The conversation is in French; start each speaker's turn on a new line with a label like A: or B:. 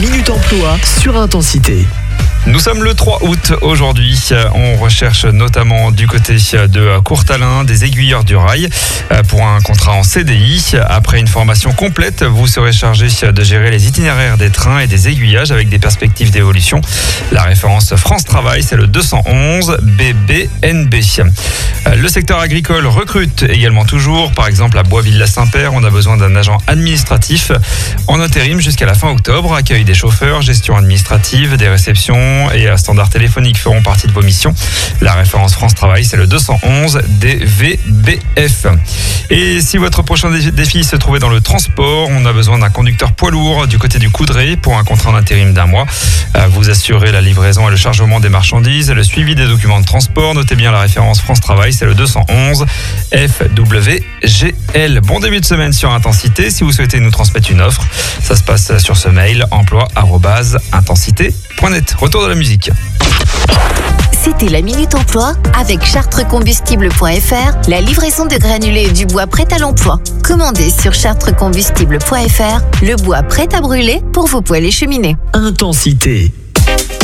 A: Minute Emploi sur Intensité.
B: Nous sommes le 3 août aujourd'hui. On recherche notamment du côté de Courtalin des aiguilleurs du rail pour un contrat en CDI. Après une formation complète, vous serez chargé de gérer les itinéraires des trains et des aiguillages avec des perspectives d'évolution. La référence France Travail, c'est le 211 BBNB. Le secteur agricole recrute également toujours. Par exemple, à Boisville-la-Saint-Père, on a besoin d'un agent administratif en intérim jusqu'à la fin octobre. Accueil des chauffeurs, gestion administrative, des réceptions et standards téléphoniques feront partie de vos missions. La référence France Travail, c'est le 211 DVBF. Et si votre prochain défi se trouvait dans le transport, on a besoin d'un conducteur poids lourd du côté du Coudray pour un contrat en intérim d'1 mois. Vous assurez la livraison et le chargement des marchandises, le suivi des documents de transport. Notez bien la référence France Travail, c'est le 211 FWGL. Bon début de semaine sur Intensité. Si vous souhaitez nous transmettre une offre, ça se passe sur ce mail emploi@intensité.net. Retour de la musique.
C: C'était la Minute Emploi avec chartrecombustible.fr, la livraison de granulés et du bois prêt à l'emploi. Commandez sur chartrecombustible.fr le bois prêt à brûler pour vos poêles et cheminées.
A: Intensité.